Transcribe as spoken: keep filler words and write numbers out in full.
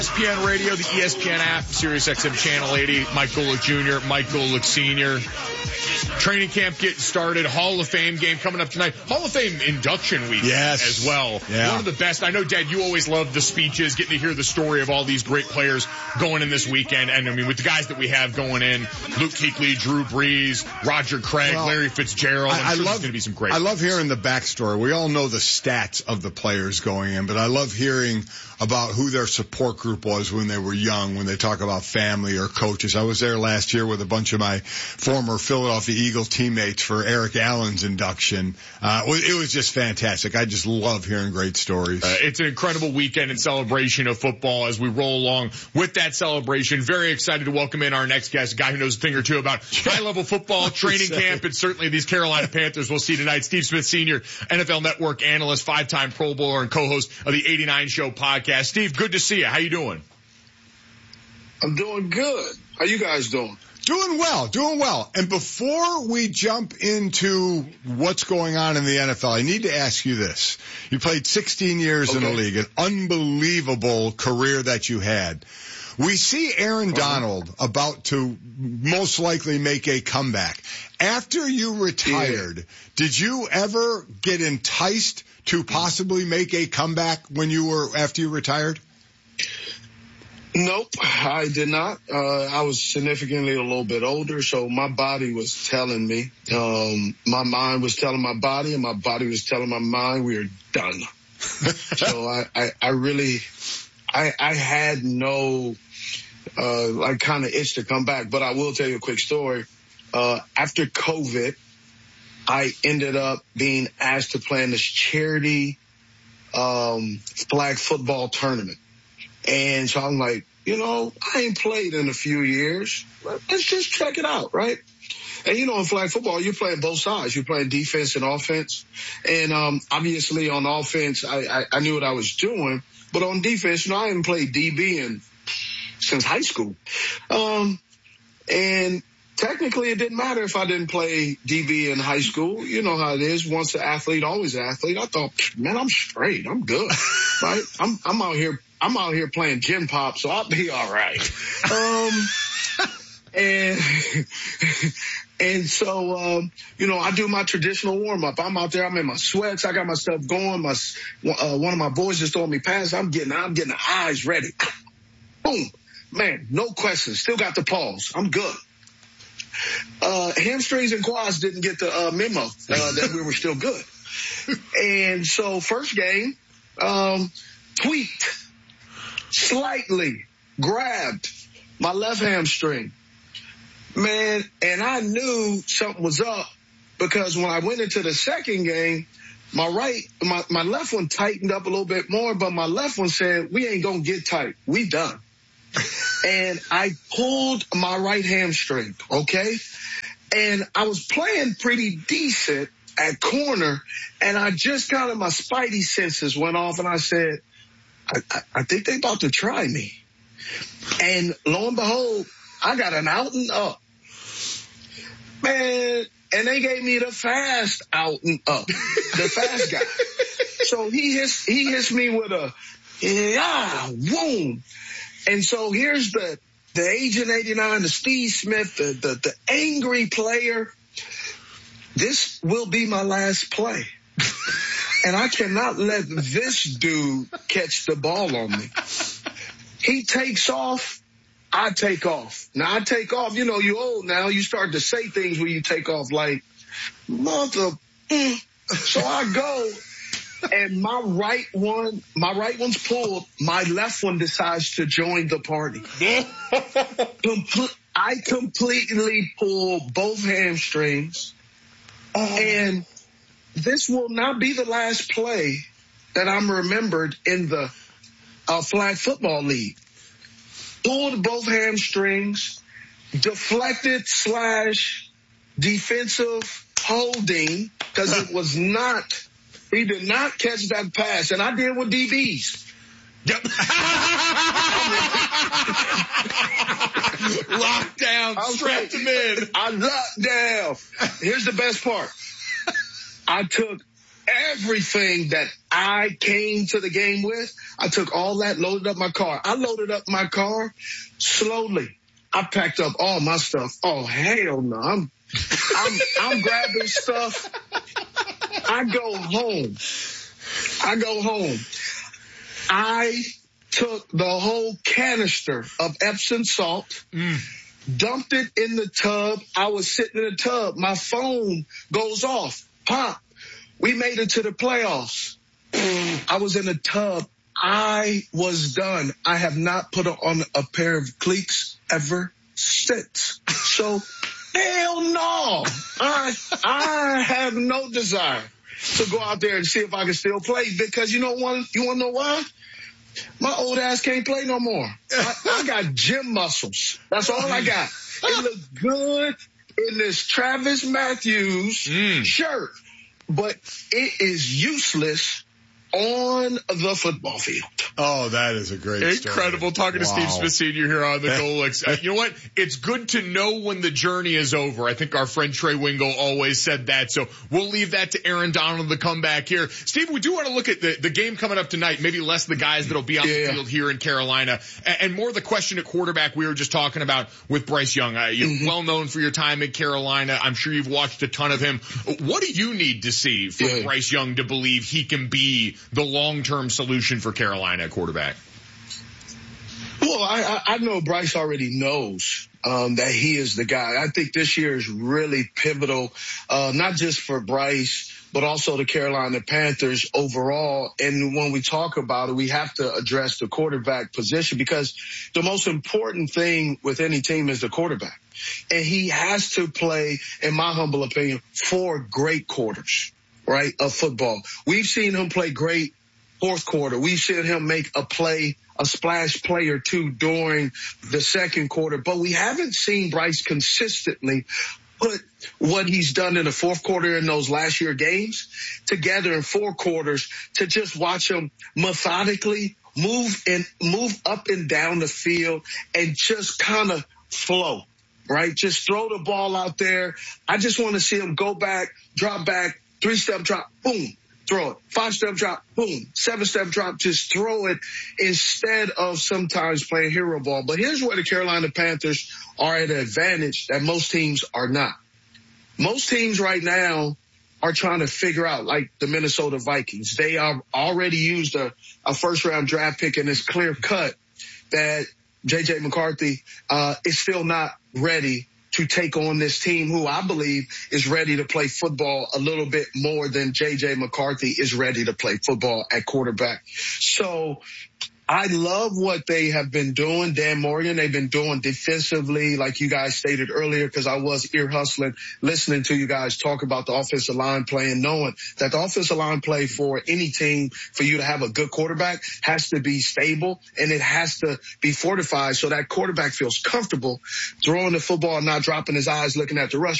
E S P N Radio, the E S P N app, Sirius X M Channel eighty, Mike Golick Junior, Mike Golick Senior Training camp getting started. Hall of Fame game coming up tonight. Hall of Fame induction week yes. as well. Yeah. One of the best. I know, Dad, you always love the speeches, getting to hear the story of all these great players going in this weekend. And, I mean, with the guys that we have going in, Luke Kuechly, Drew Brees, Roger Craig, well, Larry Fitzgerald. I'm I, sure I love, there's going to be some great I love hearing the backstory. We all know the stats of the players going in, but I love hearing about who their support group was when they were young, when they talk about family or coaches. I was there last year with a bunch of my former Philadelphia Eagle teammates for Eric Allen's induction. Uh, it was just fantastic. I just love hearing great stories. Uh, it's an incredible weekend and celebration of football as we roll along with that celebration. Very excited to welcome in our next guest, a guy who knows a thing or two about high-level football, training camp, and certainly these Carolina Panthers we'll see tonight. Steve Smith, Senior N F L Network analyst, five-time Pro Bowler, and co-host of the eighty-nine Show podcast. Steve, good to see you. How you doing? I'm doing good. How you guys doing? Doing well, doing well. And before we jump into what's going on in the N F L, I need to ask you this. You played sixteen years okay. in the league, an unbelievable career that you had. We see Aaron uh-huh. Donald about to most likely make a comeback. After you retired, yeah. did you ever get enticed to possibly make a comeback when you were, after you retired? Nope, I did not. Uh, I was significantly a little bit older, so my body was telling me, um, my mind was telling my body, and my body was telling my mind, we are done. So I, I, I really, I, I had no, uh, like kind of itch to come back, but I will tell you a quick story. Uh, after COVID, I ended up being asked to play in this charity, um, flag football tournament. And so I'm like, you know, I ain't played in a few years. Let's just check it out, right? And, you know, in flag football, you're playing both sides. You're playing defense and offense. And um obviously on offense, I, I, I knew what I was doing. But on defense, you know, I haven't played D B in, since high school. Um And technically, it didn't matter if I didn't play D B in high school. You know how it is. Once an athlete, always an athlete. I thought, man, I'm straight. I'm good, right? I'm I'm out here. I'm out here playing gym pop, so I'll be all right. Um, and and so um, you know, I do my traditional warm up. I'm out there. I'm in my sweats. I got my stuff going. My uh, one of my boys just throwing me passes. I'm getting. I'm getting the eyes ready. Boom, man. No questions. Still got the pause. I'm good. Uh, hamstrings and quads didn't get the uh, memo uh, that we were still good. And so first game, um, tweaked, slightly grabbed my left hamstring. Man, and I knew something was up because when I went into the second game, my right, my, my left one tightened up a little bit more, but my left one said, we ain't going to get tight. We done. And I pulled my right hamstring, okay? And I was playing pretty decent at corner, and I just kind of, my spidey senses went off, and I said, I, I, I think they about to try me. And lo and behold, I got an out and up. Man, and they gave me the fast out and up, the fast guy. So he hits, he hits me with a, yeah, boom. And so here's the, the Agent eighty-nine, the Steve Smith, the, the, the angry player. This will be my last play. And I cannot let this dude catch the ball on me. He takes off. I take off. Now I take off. You know, you old now. You start to say things when you take off like, mother. Mm. So I go. And my right one, my right one's pulled. My left one decides to join the party. Comple- I completely pull both hamstrings. And this will not be the last play that I'm remembered in the uh, flag football league. Pulled both hamstrings, deflected slash defensive holding, because it was not... He did not catch that pass, and I did with D Bs. Yep. Locked down, strapped him in. I locked down. Here's the best part. I took everything that I came to the game with. I took all that, loaded up my car. I loaded up my car slowly. I packed up all my stuff. Oh, hell no. I'm, I'm, I'm grabbing stuff. I go home. I go home. I took the whole canister of Epsom salt, mm. dumped it in the tub. I was sitting in the tub. My phone goes off. Pop. We made it to the playoffs. I was in the tub. I was done. I have not put on a pair of cleats ever since. So, hell no. I, I have no desire to go out there and see if I can still play, because you know what? You want to know why? My old ass can't play no more. I, I got gym muscles. That's all I got. It looks good in this Travis Matthews mm. shirt, but it is useless on the football field. Oh, that is a great Incredible. story. Talking wow. to Steve Smith Senior here on the Golix. Uh, you know what? It's good to know when the journey is over. I think our friend Trey Wingo always said that. So we'll leave that to Aaron Donald to come back here. Steve, we do want to look at the, the game coming up tonight, maybe less the guys that'll be on yeah, the field here in Carolina, and, and more the question at quarterback we were just talking about with Bryce Young. Uh, you're mm-hmm. well known for your time in Carolina. I'm sure you've watched a ton of him. What do you need to see from yeah. Bryce Young to believe he can be the long-term solution for Carolina at quarterback? Well, I, I know Bryce already knows um, that he is the guy. I think this year is really pivotal, uh, not just for Bryce, but also the Carolina Panthers overall. And when we talk about it, we have to address the quarterback position, because the most important thing with any team is the quarterback. And he has to play, in my humble opinion, four great quarters, right, of football. We've seen him play great fourth quarter. We've seen him make a play, a splash play or two during the second quarter, but we haven't seen Bryce consistently put what he's done in the fourth quarter in those last year games together in four quarters to just watch him methodically move and move up and down the field and just kind of flow, right? Just throw the ball out there. I just want to see him go back, drop back, three-step drop, boom. Throw it. Five-step drop, boom. Seven-step drop, just throw it instead of sometimes playing hero ball. But here's where the Carolina Panthers are at an advantage that most teams are not. Most teams right now are trying to figure out, like the Minnesota Vikings. They are already used a, a first-round draft pick, and it's clear cut that J J McCarthy uh, is still not ready to take on this team, who I believe is ready to play football a little bit more than J J McCarthy is ready to play football at quarterback. So I love what they have been doing. Dan Morgan, they've been doing defensively, like you guys stated earlier, because I was ear hustling, listening to you guys talk about the offensive line play, and knowing that the offensive line play for any team, for you to have a good quarterback, has to be stable, and it has to be fortified so that quarterback feels comfortable throwing the football and not dropping his eyes looking at the rush.